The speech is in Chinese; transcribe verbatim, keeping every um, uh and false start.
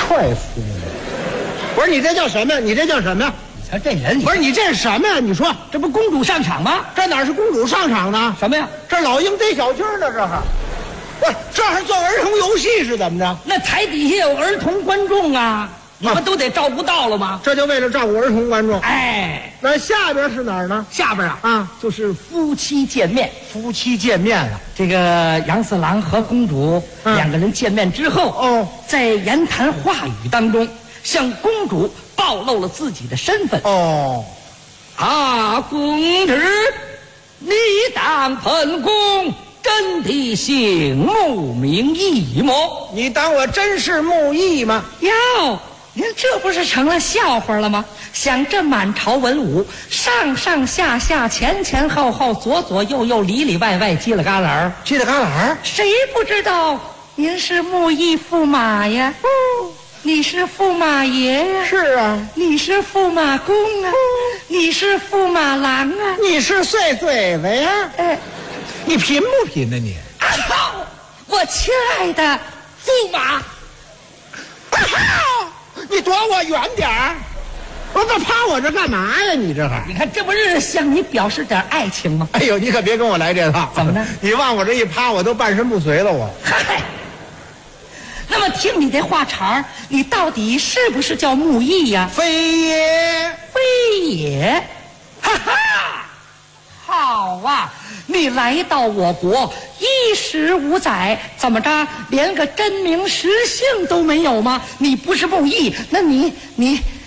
快死了！不是你这叫什么呀？你这叫什么呀？ 你瞧这人， 不是你这是什么呀？你说这不公主上场吗？ 这哪是公主上场呢？ 什么呀？ 这老鹰逮小鸡呢？这还不是这还做儿童游戏是怎么着？ 那台底下有儿童观众啊，你们都得照顾到了吗？ 这就为了照顾儿童观众。 哎， 那下边是哪儿呢？ 下边啊啊， 就是夫妻见面。 夫妻见面了。 这个杨四郎和公主、 嗯、 两个人见面之后， 哦， 在言谈话语当中，向公主暴露了自己的身份。 哦， 啊，公主，你当本宫真的姓穆名义么？ 你当我真是穆义吗？ 哟，您这不是成了笑话了吗？想这满朝文武，上上下下、前前后后、左左右右、里里外外、犄了旮旯、 犄了旮旯， 谁不知道您是穆义驸马呀？哦，你是驸马爷呀？ 是啊， 你是驸马公啊？哦，你是驸马郎啊？ 你是碎嘴子呀？ 哎， 你贫不贫呢你？ 啊好，我亲爱的驸马，啊好，你躲我远点儿。我这趴我这干嘛呀？你这还？ 你看这不是向你表示点爱情吗？ 哎呦，你可别跟我来这套。 怎么呢？ 你往我这一趴，我都半身不遂了我。 嗨，那么听你这话茬儿，你到底是不是叫穆义呀？ 非也， 非也。哈哈，好啊！你来到我国衣食五载，怎么着，连个真名实姓都没有吗？你不是穆义，那你你